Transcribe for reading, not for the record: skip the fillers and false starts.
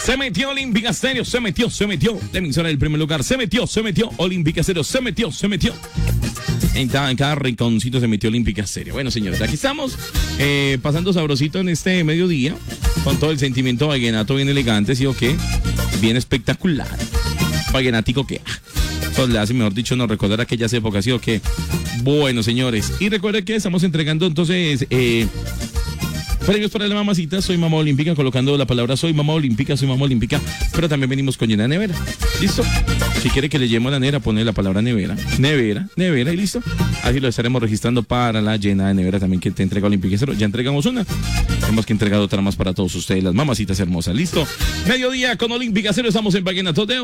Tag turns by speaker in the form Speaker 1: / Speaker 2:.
Speaker 1: Se metió Olímpica Stereo, se metió. La emisora del primer lugar, se metió. Olímpica Stereo, se metió. En cada rinconcito se metió Olímpica Stereo. Bueno, señores, aquí estamos pasando sabrosito en este mediodía, con todo el sentimiento vallenato bien elegante, ¿sí o qué? Bien espectacular. Vallenático que... Eso le hace, mejor dicho, no recordar aquellas épocas, ¿sí o qué? Bueno, señores, y recuerden que estamos entregando entonces... premios para la mamacita, soy mamá olímpica, colocando la palabra soy mamá olímpica, pero también venimos con llena de nevera. ¿Listo? Si quiere que le llevemos la nevera, pone la palabra nevera, y listo. Así lo estaremos registrando para la llena de nevera también que te entrega Olímpica Cero. Ya entregamos una. Hemos que entregar otra más para todos ustedes, las mamacitas hermosas. ¿Listo? Mediodía con Olímpica Cero, estamos en Vallenato Teo.